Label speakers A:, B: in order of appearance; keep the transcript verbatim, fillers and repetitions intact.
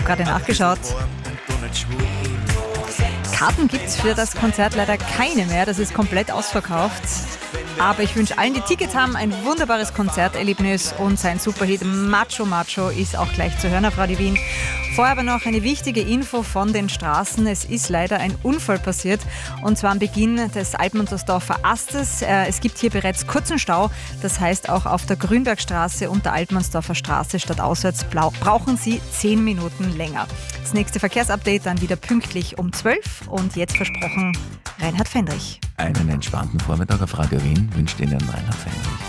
A: habe gerade nachgeschaut. Karten gibt es für das Konzert leider keine mehr, das ist komplett ausverkauft. Aber ich wünsche allen, die Tickets haben, ein wunderbares Konzerterlebnis und sein Superhit Macho Macho ist auch gleich zu hören auf Radio Wien. Vorher aber noch eine wichtige Info von den Straßen. Es ist leider ein Unfall passiert und zwar am Beginn des Altmannsdorfer Astes. Es gibt hier bereits kurzen Stau, das heißt auch auf der Grünbergstraße und der Altmannsdorfer Straße stadtauswärts brauchen Sie zehn Minuten länger. Das nächste Verkehrsupdate dann wieder pünktlich um zwölf und jetzt versprochen Reinhard Fendrich.
B: Einen entspannten Vormittag auf Radio Wien wünscht Ihnen Reinhard Fendrich.